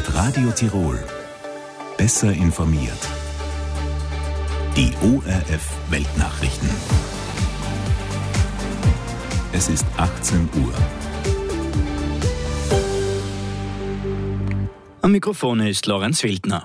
Mit Radio Tirol. Besser informiert. Die ORF Weltnachrichten. Es ist 18 Uhr. Am Mikrofon ist Lorenz Wildner.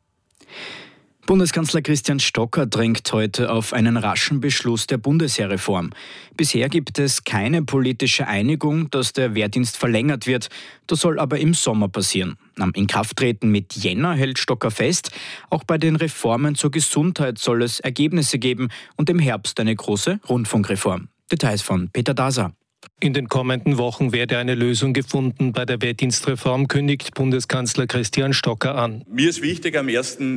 Bundeskanzler Christian Stocker drängt heute auf einen raschen Beschluss der Bundesheerreform. Bisher gibt es keine politische Einigung, dass der Wehrdienst verlängert wird. Das soll aber im Sommer passieren. Am Inkrafttreten mit Jänner hält Stocker fest, auch bei den Reformen zur Gesundheit soll es Ergebnisse geben und im Herbst eine große Rundfunkreform. Details von Peter Daser. In den kommenden Wochen werde eine Lösung gefunden. Bei der Wehrdienstreform kündigt Bundeskanzler Christian Stocker an. Mir ist wichtig, am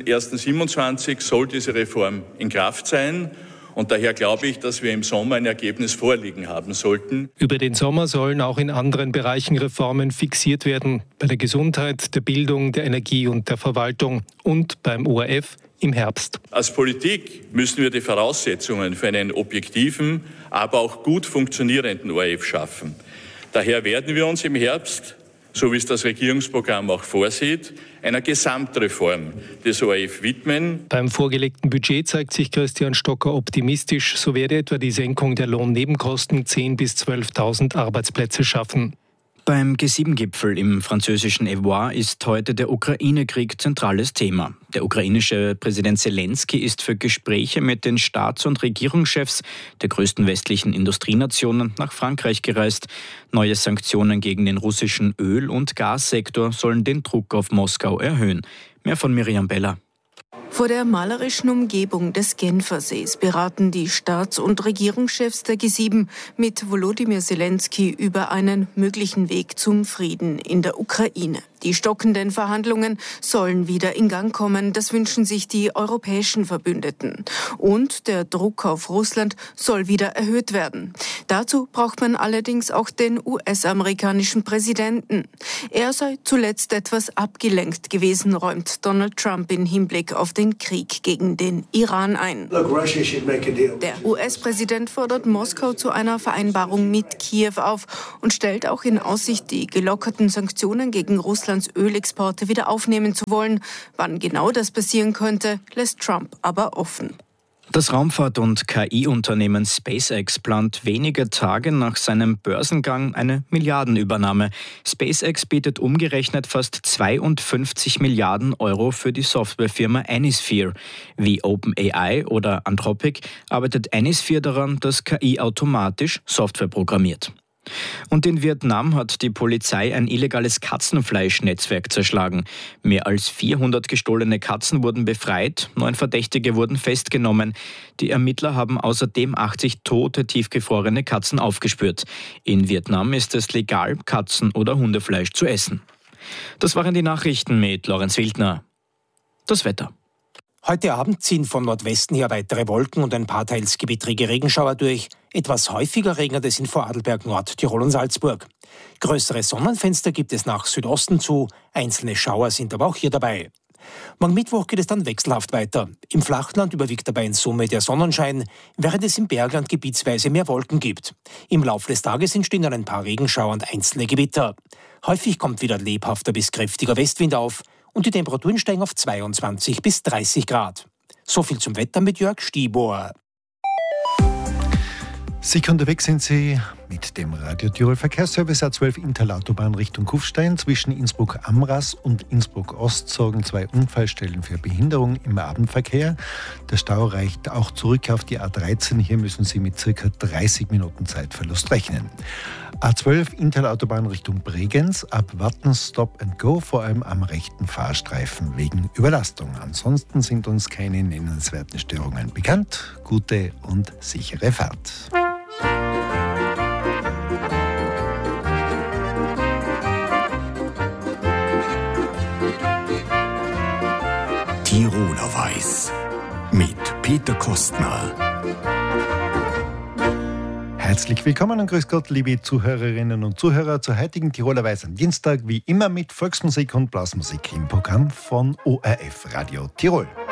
1.1.27 soll diese Reform in Kraft sein. Und daher glaube ich, dass wir im Sommer ein Ergebnis vorliegen haben sollten. Über den Sommer sollen auch in anderen Bereichen Reformen fixiert werden. Bei der Gesundheit, der Bildung, der Energie und der Verwaltung und beim ORF im Herbst. Als Politik müssen wir die Voraussetzungen für einen objektiven, aber auch gut funktionierenden ORF schaffen. Daher werden wir uns im Herbst, so wie es das Regierungsprogramm auch vorsieht, einer Gesamtreform des ORF widmen. Beim vorgelegten Budget zeigt sich Christian Stocker optimistisch. So werde etwa die Senkung der Lohnnebenkosten 10.000 bis 12.000 Arbeitsplätze schaffen. Beim G7-Gipfel im französischen Evreux ist heute der Ukraine-Krieg zentrales Thema. Der ukrainische Präsident Zelensky ist für Gespräche mit den Staats- und Regierungschefs der größten westlichen Industrienationen nach Frankreich gereist. Neue Sanktionen gegen den russischen Öl- und Gassektor sollen den Druck auf Moskau erhöhen. Mehr von Miriam Beller. Vor der malerischen Umgebung des Genfersees beraten die Staats- und Regierungschefs der G7 mit Volodymyr Zelensky über einen möglichen Weg zum Frieden in der Ukraine. Die stockenden Verhandlungen sollen wieder in Gang kommen, das wünschen sich die europäischen Verbündeten. Und der Druck auf Russland soll wieder erhöht werden. Dazu braucht man allerdings auch den US-amerikanischen Präsidenten. Er sei zuletzt etwas abgelenkt gewesen, räumt Donald Trump im Hinblick auf den Krieg gegen den Iran ein. Der US-Präsident fordert Moskau zu einer Vereinbarung mit Kiew auf und stellt auch in Aussicht, die gelockerten Sanktionen gegen Russlands Ölexporte wieder aufnehmen zu wollen. Wann genau das passieren könnte, lässt Trump aber offen. Das Raumfahrt- und KI-Unternehmen SpaceX plant wenige Tage nach seinem Börsengang eine Milliardenübernahme. SpaceX bietet umgerechnet fast 52 Milliarden Euro für die Softwarefirma Anysphere. Wie OpenAI oder Anthropic arbeitet Anysphere daran, dass KI automatisch Software programmiert. Und in Vietnam hat die Polizei ein illegales Katzenfleischnetzwerk zerschlagen. Mehr als 400 gestohlene Katzen wurden befreit, 9 Verdächtige wurden festgenommen. Die Ermittler haben außerdem 80 tote, tiefgefrorene Katzen aufgespürt. In Vietnam ist es legal, Katzen- oder Hundefleisch zu essen. Das waren die Nachrichten mit Lorenz Wildner. Das Wetter. Heute Abend ziehen von Nordwesten her weitere Wolken und ein paar teils gewittrige Regenschauer durch. Etwas häufiger regnet es in Vorarlberg, Nordtirol und Salzburg. Größere Sonnenfenster gibt es nach Südosten zu, einzelne Schauer sind aber auch hier dabei. Morgen Mittwoch geht es dann wechselhaft weiter. Im Flachland überwiegt dabei in Summe der Sonnenschein, während es im Bergland gebietsweise mehr Wolken gibt. Im Laufe des Tages entstehen dann ein paar Regenschauer und einzelne Gewitter. Häufig kommt wieder lebhafter bis kräftiger Westwind auf und die Temperaturen steigen auf 22 bis 30 Grad. So viel zum Wetter mit Jörg Stiebohr. Sicher unterwegs sind Sie mit dem Radio Tirol Verkehrsservice A12 Interlautobahn Richtung Kufstein. Zwischen Innsbruck-Amras und Innsbruck-Ost sorgen 2 Unfallstellen für Behinderung im Abendverkehr. Der Stau reicht auch zurück auf die A13. Hier müssen Sie mit ca. 30 Minuten Zeitverlust rechnen. A12 Interlautobahn Richtung Bregenz, ab Watten Stop and Go, vor allem am rechten Fahrstreifen wegen Überlastung. Ansonsten sind uns keine nennenswerten Störungen bekannt. Gute und sichere Fahrt. Tiroler Weiß mit Peter Kostner. Herzlich willkommen und grüß Gott, liebe Zuhörerinnen und Zuhörer, zur heutigen Tiroler Weiß am Dienstag, wie immer mit Volksmusik und Blasmusik im Programm von ORF Radio Tirol.